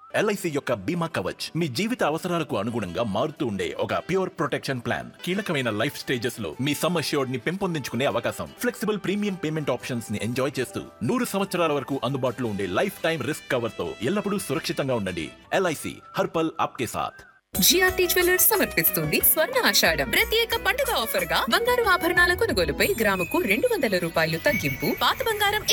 LIC యొక్క బీమా కవచ్ మీ జీవిత అవసరాలకు అనుగుణంగా మారుతూ ఉండే ఒక ప్యూర్ ప్రొటెక్షన్ ప్లాన్. కీలకమైన లైఫ్ స్టేజెస్ లో మీ సమ్ అష్యూర్డ్ ని పెంపొందించుకునే అవకాశం, ఫ్లెక్సిబుల్ ప్రీమియం పేమెంట్ ఆప్షన్స్ ని ఎంజాయ్ చేస్తూ 100 సంవత్సరాల వరకు అందుబాటులో ఉండే లైఫ్ టైం రిస్క్ కవర్ తో ఎల్లప్పుడూ సురక్షితంగా ఉండండి. ఎల్ఐసి హర్పల్ ఆప్కే సాథ్. జిఆర్టీ జ్యువెలర్స్ సమర్పిస్తుంది స్వర్ణ ఆషాఢం ప్రత్యేక పండుగ ఆఫర్ గా బంగారు ఆభరణాల కొనుగోలుపై గ్రాముకు 200 రూపాయలు తగ్గింపు, పాత బంగారం